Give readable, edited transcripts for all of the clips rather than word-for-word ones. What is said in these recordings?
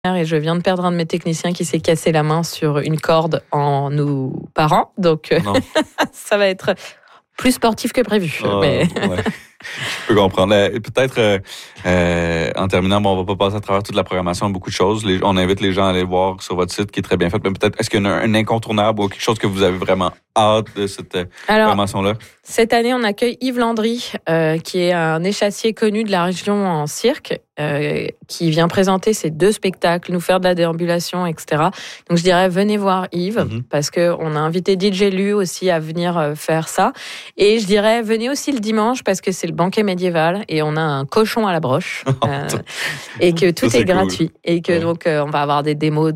et je viens de perdre un de mes techniciens qui s'est cassé la main sur une corde en nous parant. Donc, ça va être plus sportif que prévu. Mais... Ouais. Je peux comprendre. Peut-être, en terminant, on va pas passer à travers toute la programmation, beaucoup de choses. On invite les gens à aller voir sur votre site qui est très bien fait. Mais peut-être, est-ce qu'il y a un incontournable ou quelque chose que vous avez vraiment hâte de cette programmation-là? Cette année, on accueille Yves Landry, qui est un échassier connu de la région en cirque, qui vient présenter ses 2 spectacles, nous faire de la déambulation, etc. Donc, je dirais, venez voir Yves, parce qu'on a invité DJ Lu aussi à venir faire ça. Et je dirais, venez aussi le dimanche, parce que c'est le banquet médiéval, et on a un cochon à la broche, et que tout est gratuit. Cool. Et que donc, on va avoir des démos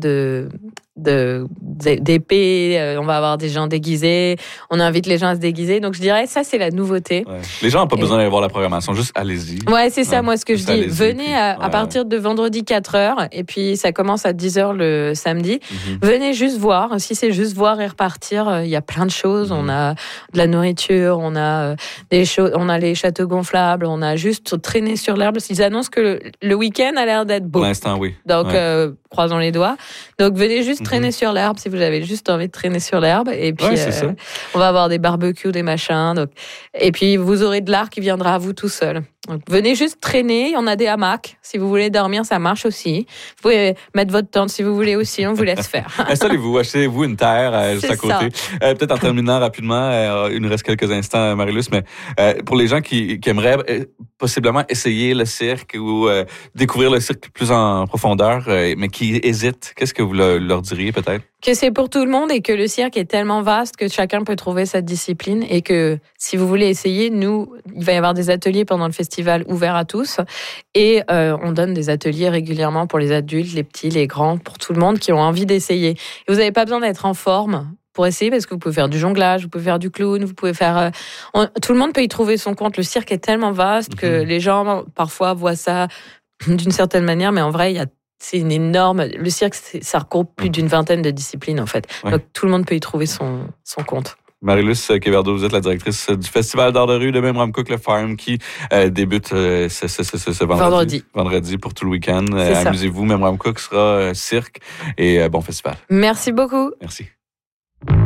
d'épée, on va avoir des gens déguisés, on invite les gens à se déguiser, donc je dirais ça c'est la nouveauté. Ouais. Les gens n'ont pas besoin d'aller voir la programmation, juste allez-y. Ouais, c'est ça, moi ce que je dis, venez à partir de vendredi 4h, et puis ça commence à 10h le samedi, venez juste voir, si c'est juste voir et repartir, il y a plein de choses, on a de la nourriture, on a des choses, on a les châteaux gonflables, on a juste traîné sur l'herbe, ils annoncent que le week-end a l'air d'être beau. Pour l'instant, oui. Donc, croisons les doigts. Donc, venez juste traîner sur l'herbe si vous avez juste envie de traîner sur l'herbe. Et puis, on va avoir des barbecues, des machins. Donc, et puis, vous aurez de l'art qui viendra à vous tout seul. Donc, venez juste traîner. On a des hamacs. Si vous voulez dormir, ça marche aussi. Vous pouvez mettre votre tente si vous voulez aussi. On vous laisse faire. Installez-vous, achetez-vous une terre juste à côté. Peut-être en terminant rapidement, il nous reste quelques instants, Marie-Luce, mais pour les gens qui aimeraient possiblement essayer le cirque ou découvrir le cirque plus en profondeur, mais qui hésitent, qu'est-ce que vous leur diriez peut-être? Que c'est pour tout le monde et que le cirque est tellement vaste que chacun peut trouver sa discipline et que si vous voulez essayer, il va y avoir des ateliers pendant le festival ouverts à tous et on donne des ateliers régulièrement pour les adultes, les petits, les grands, pour tout le monde qui ont envie d'essayer. Et vous n'avez pas besoin d'être en forme pour essayer parce que vous pouvez faire du jonglage, vous pouvez faire du clown, vous pouvez faire... tout le monde peut y trouver son compte. Le cirque est tellement vaste que les gens parfois voient ça d'une certaine manière, mais en vrai, c'est une énorme... Le cirque, ça regroupe plus d'une vingtaine de disciplines, en fait. Ouais. Donc, tout le monde peut y trouver son compte. Marie-Luce Quéverdeau, vous êtes la directrice du Festival d'art de rue de Memramcook Le Farm qui débute ce vendredi pour tout le week-end. Amusez-vous, Memramcook sera cirque et bon festival. Merci beaucoup. Merci.